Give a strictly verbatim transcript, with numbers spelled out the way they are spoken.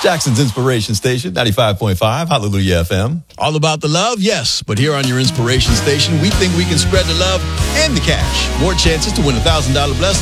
Jackson's Inspiration Station, ninety-five point five, Hallelujah F M. All about the love? Yes. But here on your Inspiration Station, we think we can spread the love and the cash. More chances to win a one thousand dollars blessing